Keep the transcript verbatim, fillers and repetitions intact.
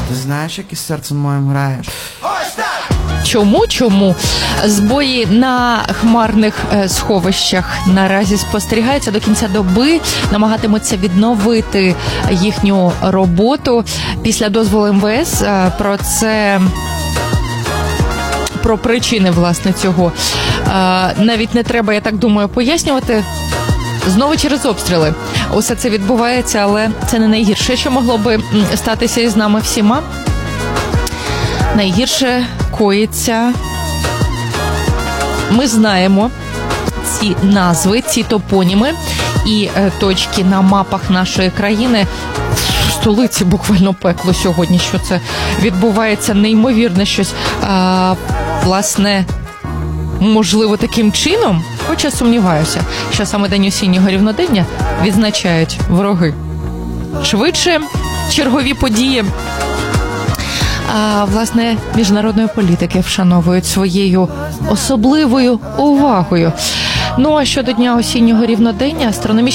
Ти знаєш, як із серцем моїм граєш? Чому, чому? Збої на хмарних е, сховищах наразі спостерігаються. До кінця доби намагатимуться відновити їхню роботу. Після дозволу ем ве ес е, про це... Про причини, власне, цього е, навіть не треба, я так думаю, пояснювати. Знову через обстріли. Усе це відбувається, але це не найгірше, що могло би статися із нами всіма. Найгірше коїться. Ми знаємо ці назви, ці топоніми і е, точки на мапах нашої країни. В столиці буквально пекло сьогодні, що це відбувається неймовірне щось. А, власне, можливо, таким чином, хоча сумніваюся, що саме День осіннього рівнодення відзначають вороги. Швидше чергові події, а, власне, міжнародної політики вшановують своєю особливою увагою. Ну, а щодо Дня осіннього рівнодення, астрономічні